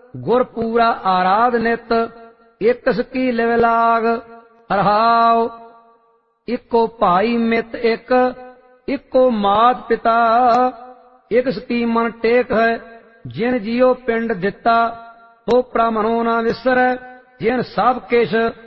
गुर पूरा आराध नित, एक सकी लिव लाग। रहाओ इको भाई मित एक, इको मात पिता, एक सकी मन टेक है। जिन जियो पिंड दिता, तो ब्राह्मणों न विसरै, जिन सब किश